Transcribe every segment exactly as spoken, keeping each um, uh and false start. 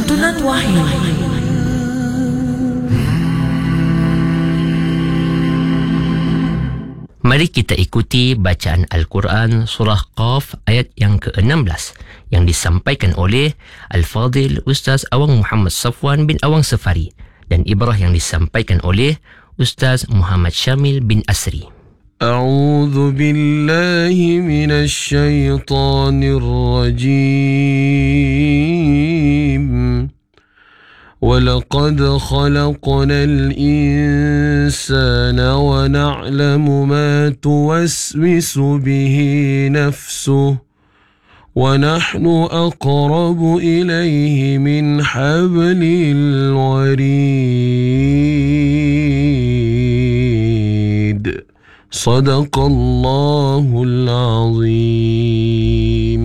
Lantunan Wahyu. Mari kita ikuti bacaan Al-Quran Surah Qaf ayat yang ke enam belas yang disampaikan oleh Al-Fadil Ustaz Awang Muhammad Safwan bin Awang Safari dan ibrah yang disampaikan oleh Ustaz Muhammad Syamil bin Asri. A'udzu billahi minasy syaithanir rajim. وَلَقَدْ خَلَقْنَا الْإِنسَانَ وَنَعْلَمُ مَا تُوَسْوِسُ بِهِ نَفْسُهُ وَنَحْنُ أَقْرَبُ إِلَيْهِ مِنْ حَبْلِ الْوَرِيدِ صدق الله العظيم.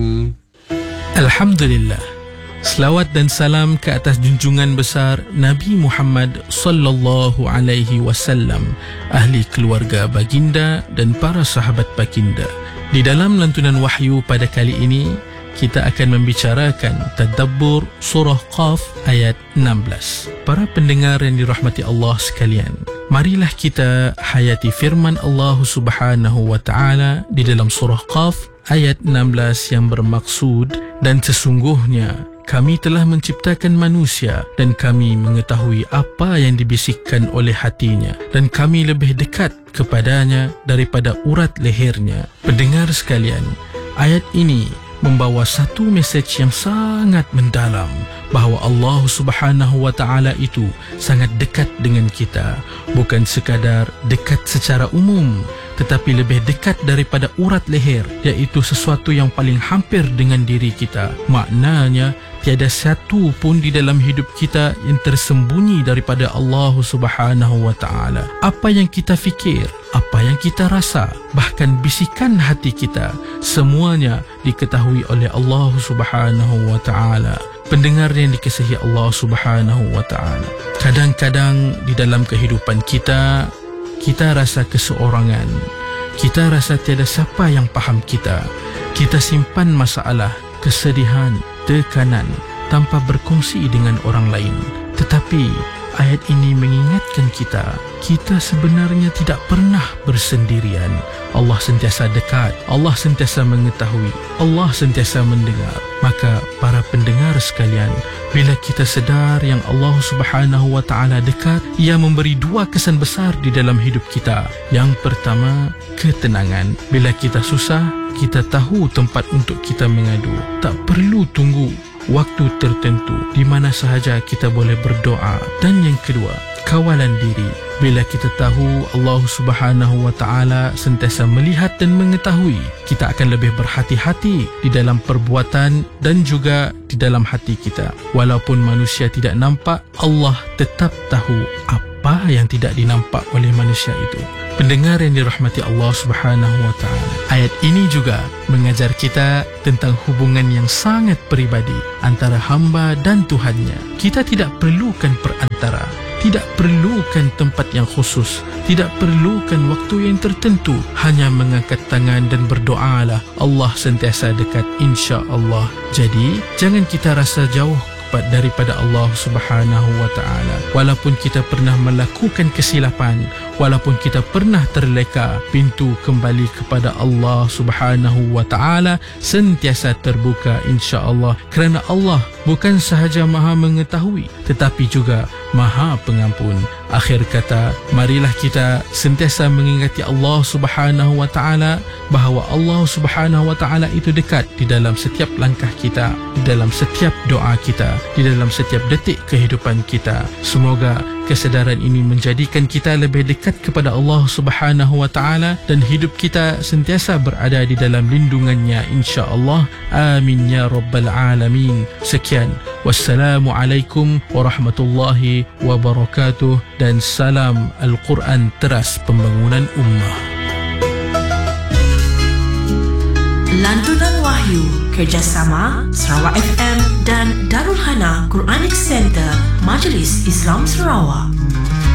Alhamdulillah. Selawat dan salam ke atas junjungan besar Nabi Muhammad sallallahu alaihi wasallam, ahli keluarga baginda dan para sahabat baginda. Di dalam lantunan wahyu pada kali ini, kita akan membicarakan tadabbur surah Qaf ayat enam belas. Para pendengar yang dirahmati Allah sekalian, marilah kita hayati firman Allah Subhanahu wa taala di dalam surah Qaf ayat enam belas yang bermaksud, dan sesungguhnya kami telah menciptakan manusia dan kami mengetahui apa yang dibisikkan oleh hatinya, dan kami lebih dekat kepadanya daripada urat lehernya. Pendengar sekalian, ayat ini membawa satu mesej yang sangat mendalam, bahawa Allah Subhanahu wa taala itu sangat dekat dengan kita, bukan sekadar dekat secara umum, tetapi lebih dekat daripada urat leher, iaitu sesuatu yang paling hampir dengan diri kita. Maknanya tiada satu pun di dalam hidup kita yang tersembunyi daripada Allah Subhanahu wa taala. Apa yang kita fikir, apa yang kita rasa, bahkan bisikan hati kita, semuanya diketahui oleh Allah Subhanahu wa taala. Pendengar yang dikasihi Allah Subhanahu wa taala, kadang-kadang di dalam kehidupan kita, kita rasa keseorangan. Kita rasa tiada siapa yang faham kita. Kita simpan masalah, kesedihan, tekanan tanpa berkongsi dengan orang lain. Tetapi ayat ini mengingatkan kita, kita sebenarnya tidak pernah bersendirian. Allah sentiasa dekat, Allah sentiasa mengetahui, Allah sentiasa mendengar. Maka para pendengar sekalian, bila kita sedar yang Allah Subhanahu wa taala dekat, ia memberi dua kesan besar di dalam hidup kita. Yang pertama, ketenangan. Bila kita susah, kita tahu tempat untuk kita mengadu. Tak perlu tunggu waktu tertentu di mana sahaja kita boleh berdoa. Dan yang kedua, kawalan diri. Bila kita tahu Allah Subhanahu wa taala sentiasa melihat dan mengetahui, kita akan lebih berhati-hati di dalam perbuatan dan juga di dalam hati kita. Walaupun manusia tidak nampak, Allah tetap tahu apa yang tidak dinampak oleh manusia itu. Pendengar yang dirahmati Allah Subhanahu wa taala, ayat ini juga mengajar kita tentang hubungan yang sangat peribadi antara hamba dan Tuhannya. Kita tidak perlukan perantara, tidak perlukan tempat yang khusus, tidak perlukan waktu yang tertentu. Hanya mengangkat tangan dan berdoalah, Allah sentiasa dekat insya-Allah. Jadi jangan kita rasa jauh daripada Allah Subhanahu wa taala. Walaupun kita pernah melakukan kesilapan, walaupun kita pernah terleka, pintu kembali kepada Allah Subhanahu wa taala sentiasa terbuka insya-Allah, kerana Allah bukan sahaja Maha mengetahui tetapi juga Maha Pengampun. Akhir kata, marilah kita sentiasa mengingati Allah Subhanahu wa taala, bahawa Allah Subhanahu wa taala itu dekat di dalam setiap langkah kita, di dalam setiap doa kita, di dalam setiap detik kehidupan kita. Semoga kesedaran ini menjadikan kita lebih dekat kepada Allah Subhanahu wa taala dan hidup kita sentiasa berada di dalam lindungannya insya-Allah. Amin ya rabbal alamin. Sekian, wassalamualaikum warahmatullahi wabarakatuh, dan salam Al-Quran Teras Pembangunan Ummah. Lantunan Wahyu, kerjasama Sarawak F M dan Darul Hana Quranic Center, Majlis Islam Sarawak.